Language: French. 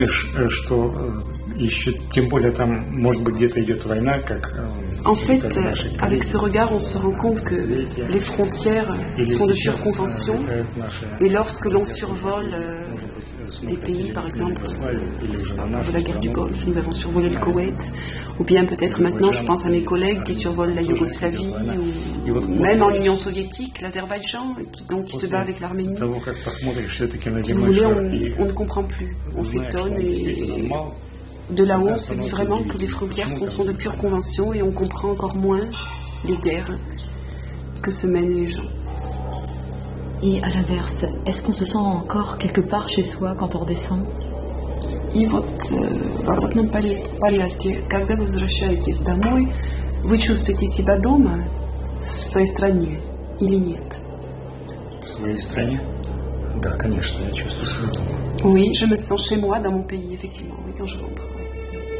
En fait, avec ce regard, on se rend compte que les frontières sont de pure convention, et lorsque l'on survole des pays, par exemple, de la guerre du Golfe, nous avons survolé le Koweït, ou bien peut-être maintenant, je pense à mes collègues qui survolent la Yougoslavie, ou même en Union soviétique, l'Azerbaïdjan, qui se bat avec l'Arménie. Si vous voulez, on ne comprend plus, on s'étonne, et de là-haut, on se dit vraiment que les frontières sont de pure convention, et on comprend encore moins les guerres que se mènent les gens. Et à l'inverse, est-ce qu'on se sent encore quelque part chez soi quand on redescend? И вот в обратном порядке, когда вы возвращаетесь домой, вы чувствуете себя дома в своей стране или нет? В своей стране? Да, конечно, я чувствую себя дома. Oui, je me sens chez moi dans mon pays, effectivement, oui, quand je rentre.